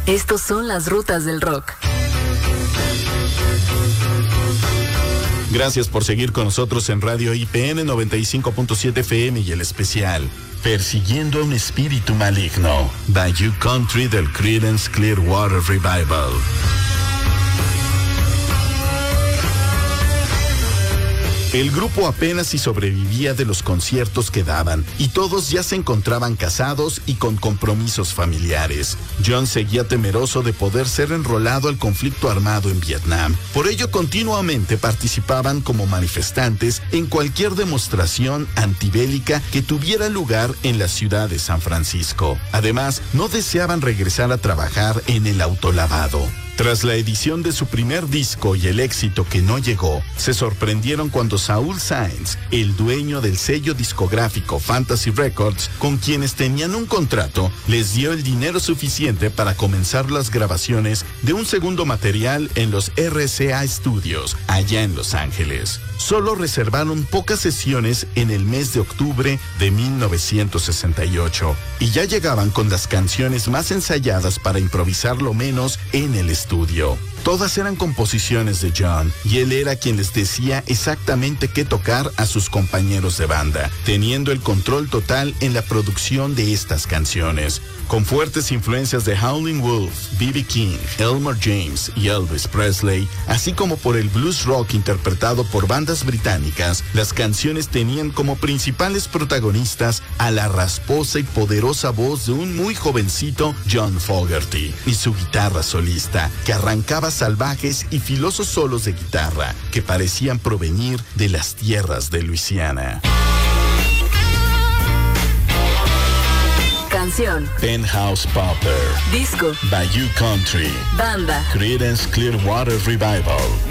Estos son las rutas del rock. Gracias por seguir con nosotros en Radio IPN 95.7 FM y el especial Persiguiendo a un espíritu maligno, Bayou Country del Creedence Clearwater Revival. El grupo apenas si sobrevivía de los conciertos que daban, y todos ya se encontraban casados y con compromisos familiares. John seguía temeroso de poder ser enrolado al conflicto armado en Vietnam. Por ello, continuamente participaban como manifestantes en cualquier demostración antibélica que tuviera lugar en la ciudad de San Francisco. Además, no deseaban regresar a trabajar en el autolavado. Tras la edición de su primer disco y el éxito que no llegó, se sorprendieron cuando Saul Saenz, el dueño del sello discográfico Fantasy Records, con quienes tenían un contrato, les dio el dinero suficiente para comenzar las grabaciones de un segundo material en los RCA Studios, allá en Los Ángeles. Solo reservaron pocas sesiones en el mes de octubre de 1968 y ya llegaban con las canciones más ensayadas para improvisar lo menos en el estudio. Todas eran composiciones de John y él era quien les decía exactamente qué tocar a sus compañeros de banda, teniendo el control total en la producción de estas canciones. Con fuertes influencias de Howlin' Wolf, B.B. King, Elmer James y Elvis Presley, así como por el blues rock interpretado por bandas británicas, las canciones tenían como principales protagonistas a la rasposa y poderosa voz de un muy jovencito John Fogerty y su guitarra solista, que arrancaba salvajes y filosos solos de guitarra que parecían provenir de las tierras de Luisiana. Canción: Penthouse Popper. Disco: Bayou Country. Banda: Creedence Clearwater Revival.